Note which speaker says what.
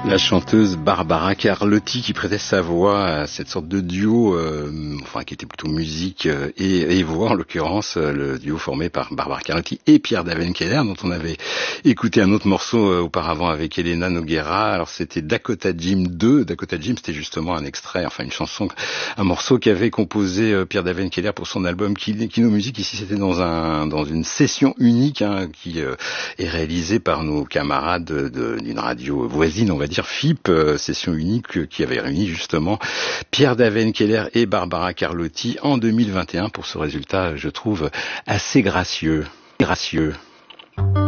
Speaker 1: La chanteuse Barbara Carlotti qui prêtait sa voix à cette sorte de duo, qui était plutôt musique et voix, en l'occurrence le duo formé par Barbara Carlotti et Pierre Daven-Keller, dont on avait écouté un autre morceau auparavant avec Elena Noguera. Alors c'était Dakota Jim 2. Dakota Jim, c'était justement un extrait, une chanson, un morceau qu'avait composé Pierre Daven-Keller pour son album Kino Music. Ici c'était dans une session unique qui est réalisée par nos camarades d'une radio voisine, on va dire FIP, session unique qui avait réuni justement Pierre Daven-Keller et Barbara Carlotti en 2021 pour ce résultat, je trouve, assez gracieux.